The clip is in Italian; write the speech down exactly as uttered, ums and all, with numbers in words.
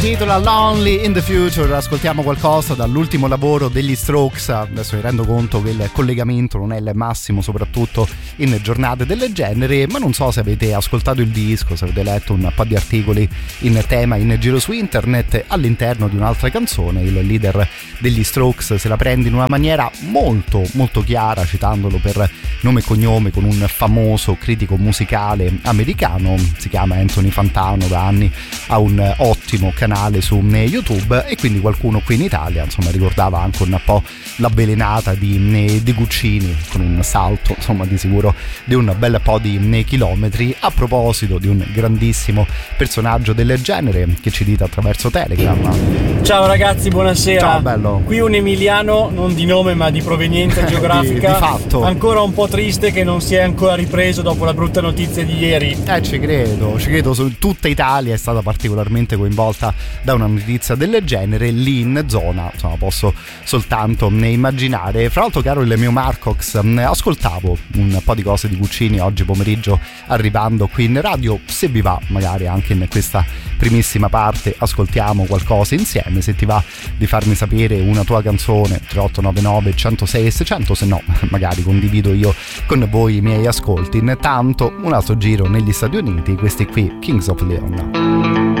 intitola Lonely in the Future. Ascoltiamo qualcosa dall'ultimo lavoro degli Strokes. Adesso mi rendo conto che il collegamento non è il massimo, soprattutto in giornate del genere, ma non so se avete ascoltato il disco, se avete letto un po' di articoli in tema in giro su internet. All'interno di un'altra canzone il leader degli Strokes se la prende in una maniera molto molto chiara, citandolo per nome e cognome, con un famoso critico musicale americano. Si chiama Anthony Fantano, da anni ha un ottimo canale su YouTube, e quindi qualcuno qui in Italia insomma ricordava anche un po' l'avvelenata di, di Guccini, con un salto insomma di sicuro di un bel po' di chilometri. A proposito di un grandissimo personaggio del genere, che ci dite attraverso Telegram? Ciao ragazzi, buonasera. Ciao, bello. Qui un emiliano, non di nome ma di provenienza geografica, di, di fatto. Ancora un po' triste che non si è ancora ripreso dopo la brutta notizia di ieri. Eh, ci credo, ci credo. Tutta Italia è stata particolarmente coinvolta da una notizia del genere. Lì in zona, insomma, posso soltanto immaginare. Fra l'altro, caro il mio Marcox, ascoltavo un po' di cose di Guccini oggi pomeriggio arrivando qui in radio. Se vi va, magari anche in questa primissima parte ascoltiamo qualcosa insieme. Se ti va di farmi sapere una tua canzone, tre otto nove nove uno zero sei seicento, se no magari condivido io con voi i miei ascolti. Intanto un altro giro negli Stati Uniti, questi qui Kings of Leon.